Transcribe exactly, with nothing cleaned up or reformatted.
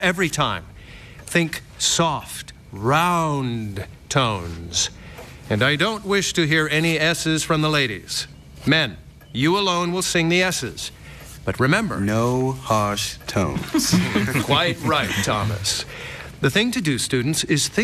every time. Think soft, round tones. And I don't wish to hear any S's from the ladies. Men, you alone will sing the S's. But remember... no harsh tones. Quite right, Thomas. The thing to do, students, is think